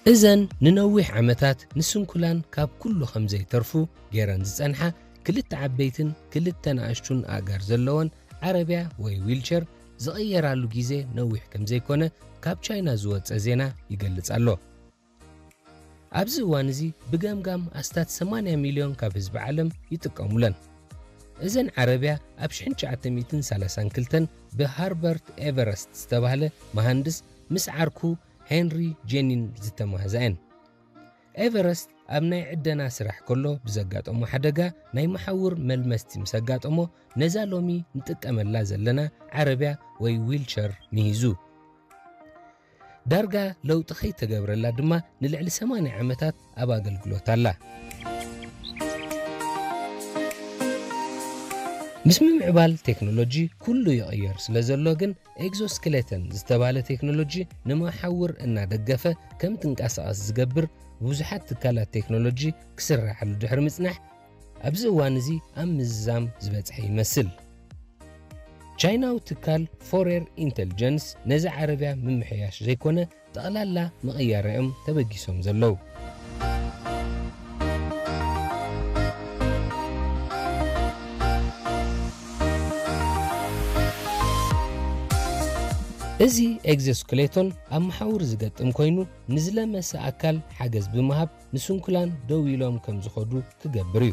إذن ننوح عمتات نسنكلان كاب كله خمزي ترفو جيران زنحة كلت عبيتن كلت ناشتون آجار زلون عربيا وي ويلشر زغير على جيزة نوح كم زي كونه كاب تشاينا زوات أزينا يقلت الله أبز وانزي بجام أستات 8 مليون كاب حزب عالم يتقاملن إذن عربيا أبشحن 930 كلتن بهاربرت إيفرست استبهله مهندس مسعركو هنري جينين زتمهزين إيفرست أبناي عدنا سرح كله بزقات أمو حدقة ناي محور ملمستي مسقات أمو نزالومي نتكامل لازل لنا عربيا وي ويلشر ميزو دارجا لو تخيط تقبر الله دما نلعل 8 عمتات أبا قلقلوت الله مسمم عبال تكنولوجي كله يغير سلازلوغن إكزوسكليتن زتبالة تكنولوجي نما حور إنا دقفة كم تنقاسقاس زقبر بوزحات تكالات تكنولوجي كسرح الدحر مصنح أبزوانزي أم الزام زبتحي يمثل تشايناو تكال فورير انتليجنس نزع عربيا من محياش زيكونا تقلالا مغيار رئم تبقيسهم زلو إزي إكزوسكليتون أم محاور زقت أمكوينو نزلا مسا أكال حاجز بمهاب نسونكلان دويلوم كم زخودو كقبريو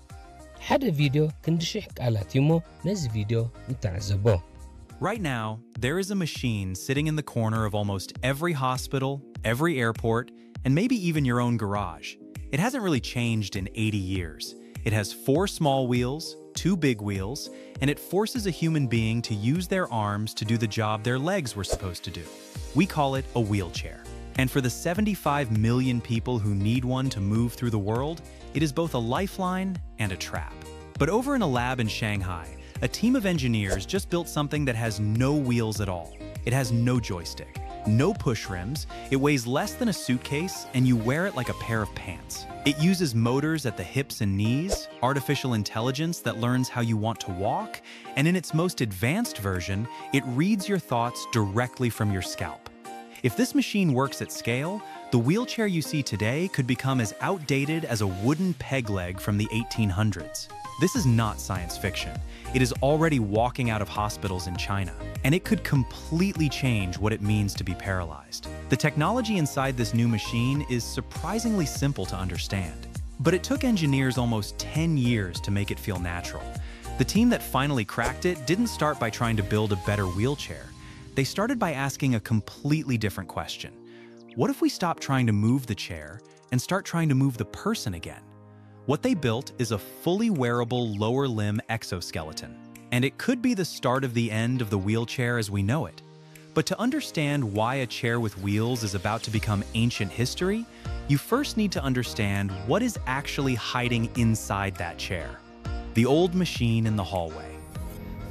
حدا فيديو كندشيح قالاتيمو نز فيديو نتعزبو. Right now, there is a machine sitting in the corner of almost every hospital, every airport, and maybe even your own garage. It hasn't really changed in 80 years. It has 4 small wheels, 2 big wheels, and it forces a human being to use their arms to do the job their legs were supposed to do. We call it a wheelchair. And for the 75 million people who need one to move through the world, it is both a lifeline and a trap. But over in a lab in Shanghai, a team of engineers just built something that has no wheels at all. It has no joystick, no push rims, it weighs less than a suitcase, and you wear it like a pair of pants. It uses motors at the hips and knees, artificial intelligence that learns how you want to walk, and in its most advanced version, it reads your thoughts directly from your scalp. If this machine works at scale, the wheelchair you see today could become as outdated as a wooden peg leg from the 1800s. This is not science fiction. It is already walking out of hospitals in China, and it could completely change what it means to be paralyzed. The technology inside this new machine is surprisingly simple to understand, but it took engineers almost 10 years to make it feel natural. The team that finally cracked it didn't start by trying to build a better wheelchair. They started by asking a completely different question. What if we stop trying to move the chair and start trying to move the person again? What they built is a fully wearable lower limb exoskeleton, and it could be the start of the end of the wheelchair as we know it. But to understand why a chair with wheels is about to become ancient history, you first need to understand what is actually hiding inside that chair. The old machine in the hallway.